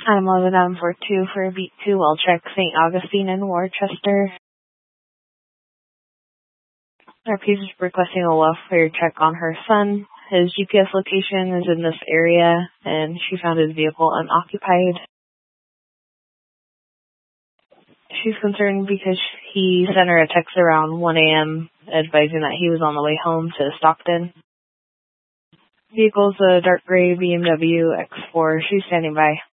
I'm 11942 for Beat 2. I'll check St. Augustine and Worcester. Our piece is requesting a welfare check on her son. His GPS location is in this area, and she found his vehicle unoccupied. She's concerned because he sent her a text around 1 a.m. advising that he was on the way home to Stockton. Vehicle's a dark gray BMW X4. She's standing by.